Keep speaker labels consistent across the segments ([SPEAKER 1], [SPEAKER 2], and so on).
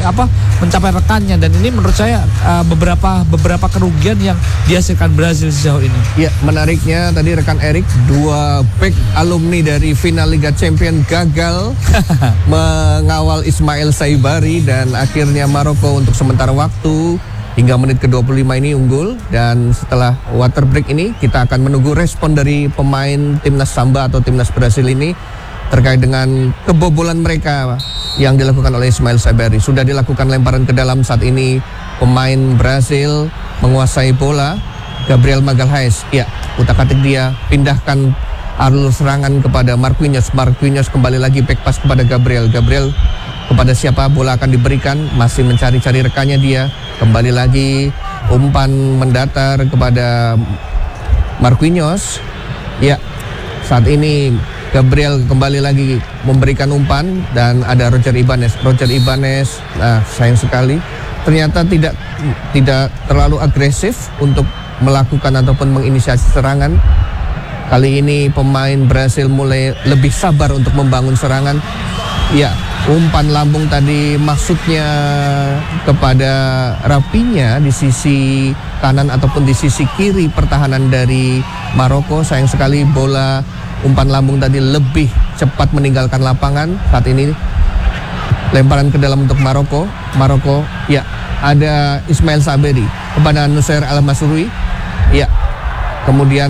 [SPEAKER 1] mencapai rekannya, dan ini menurut saya beberapa kerugian yang dihasilkan Brazil sejauh ini.
[SPEAKER 2] Ya, menariknya tadi rekan Erik, 2 back alumni dari final Liga Champion gagal mengawal Ismail Saibari, dan akhirnya Maroko untuk sementara waktu hingga menit ke-25 ini unggul. Dan setelah water break ini kita akan menunggu respon dari pemain timnas Samba atau timnas Brasil ini terkait dengan kebobolan mereka yang dilakukan oleh Ismail Saibari. Sudah dilakukan lemparan ke dalam saat ini, pemain Brasil menguasai bola. Gabriel Magalhaes, ya, utak-atik dia pindahkan alur serangan kepada Marquinhos. Marquinhos kembali lagi back pass kepada Gabriel. Gabriel kepada siapa bola akan diberikan, masih mencari-cari rekannya dia. Kembali lagi umpan mendatar kepada Marquinhos. Ya, saat ini Gabriel kembali lagi memberikan umpan dan ada Roger Ibanez. Nah, sayang sekali ternyata tidak terlalu agresif untuk melakukan ataupun menginisiasi serangan. Kali ini pemain Brasil mulai lebih sabar untuk membangun serangan. Ya, umpan lambung tadi maksudnya kepada Rafinha di sisi kanan ataupun di sisi kiri pertahanan dari Maroko. Sayang sekali bola umpan lambung tadi lebih cepat meninggalkan lapangan. Saat ini lemparan ke dalam untuk Maroko. Ya, ada Ismail Saibari kepada Nusair Al-Masroui. Ya, kemudian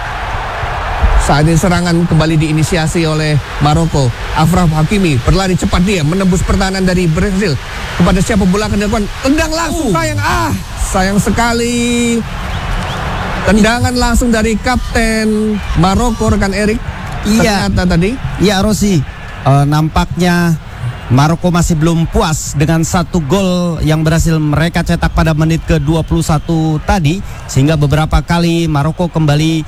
[SPEAKER 2] saat ini serangan kembali diinisiasi oleh Maroko. Achraf Hakimi berlari cepat, dia menembus pertahanan dari Brasil. Kepada siapa bola akan dilakukan? Tendang langsung, sayang sekali. Tendangan langsung dari kapten Maroko, rekan Erik.
[SPEAKER 3] Iya,
[SPEAKER 2] ternyata tadi.
[SPEAKER 3] Iya, Rossi. Nampaknya Maroko masih belum puas dengan 1 gol yang berhasil mereka cetak pada menit ke-21 tadi, sehingga beberapa kali Maroko kembali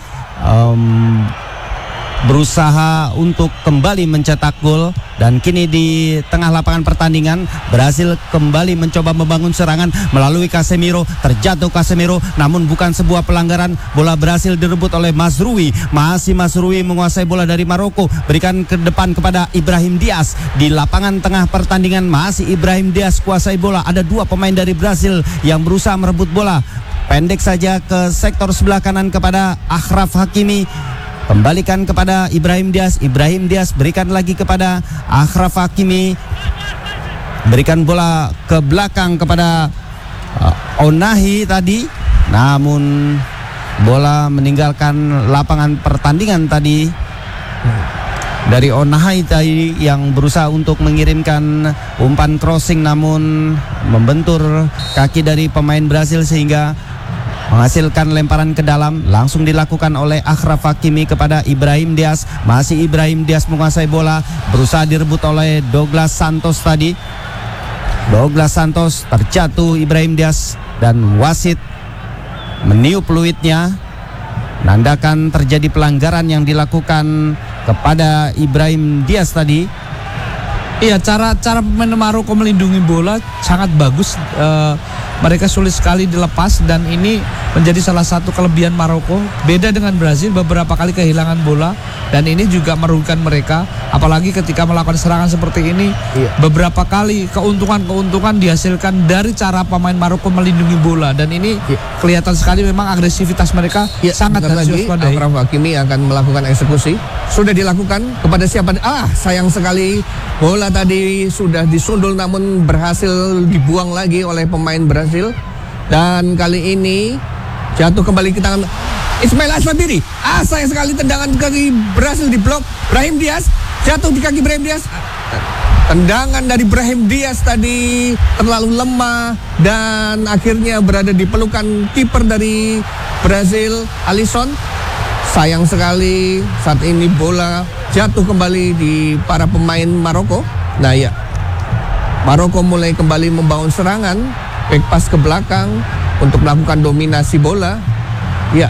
[SPEAKER 3] berusaha untuk kembali mencetak gol. Dan kini di tengah lapangan pertandingan berhasil kembali mencoba membangun serangan melalui Casemiro. Terjatuh Casemiro, namun bukan sebuah pelanggaran. Bola berhasil direbut oleh Mazrui. Masih Mazrui menguasai bola dari Maroko, berikan ke depan kepada Ibrahim Diaz. Di lapangan tengah pertandingan masih Ibrahim Diaz kuasai bola. Ada 2 pemain dari Brasil yang berusaha merebut bola. Pendek saja ke sektor sebelah kanan kepada Achraf Hakimi. Kembalikan kepada Ibrahim Diaz. Ibrahim Diaz berikan lagi kepada Achraf Hakimi. Berikan bola ke belakang kepada Onahi tadi. Namun bola meninggalkan lapangan pertandingan tadi. Dari Onahi tadi yang berusaha untuk mengirimkan umpan crossing, namun membentur kaki dari pemain Brasil sehingga menghasilkan lemparan ke dalam. Langsung dilakukan oleh Achraf Hakimi kepada Ibrahim Diaz. Masih Ibrahim Diaz menguasai bola, berusaha direbut oleh Douglas Santos tadi. Douglas Santos terjatuh Ibrahim Diaz, dan wasit meniup peluitnya, nandakan terjadi pelanggaran yang dilakukan kepada Ibrahim Diaz tadi.
[SPEAKER 1] Iya, cara pemain Maroko melindungi bola sangat bagus. Mereka sulit sekali dilepas, dan ini menjadi salah satu kelebihan Maroko. Beda dengan Brazil, beberapa kali kehilangan bola, dan ini juga merugikan mereka. Apalagi ketika melakukan serangan seperti ini, beberapa kali keuntungan dihasilkan dari cara pemain Maroko melindungi bola, dan ini kelihatan sekali memang agresivitas mereka sangat harus diwaspadai.
[SPEAKER 2] Achraf Hakimi akan melakukan eksekusi. Sudah dilakukan kepada siapa? Sayang sekali bola tadi sudah disundul, namun berhasil dibuang lagi oleh pemain Brasil. Dan kali ini jatuh kembali ke tangan Ismail Saibari. Sayang sekali tendangan kaki berhasil diblok. Brahim Diaz jatuh di kaki Brahim Diaz. Tendangan dari Brahim Diaz tadi terlalu lemah dan akhirnya berada di pelukan kiper dari Brasil, Alisson. Sayang sekali saat ini bola jatuh kembali di para pemain Maroko. Nah ya, Maroko mulai kembali membangun serangan, back pass ke belakang untuk melakukan dominasi bola. Ya,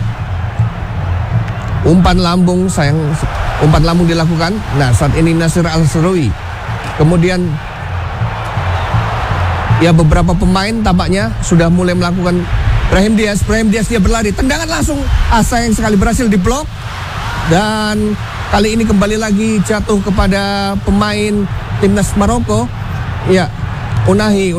[SPEAKER 2] umpan lambung dilakukan. Nah, saat ini Nasir Al-Sroui. Kemudian ya beberapa pemain tampaknya sudah mulai melakukan. Brahim Diaz dia berlari, tendangan langsung. Sayang sekali berhasil diblok. Dan kali ini kembali lagi jatuh kepada pemain timnas Maroko. Ya, Unahi